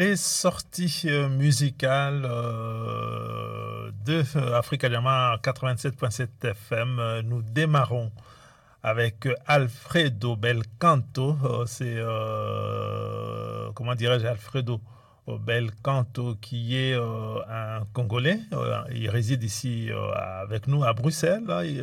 Les sorties musicales de Africa Diamant 87.7 FM. Nous démarrons avec Alfredo Belcanto. Comment dirais-je, Alfredo Belcanto, qui est un Congolais. Il réside ici avec nous à Bruxelles. Là.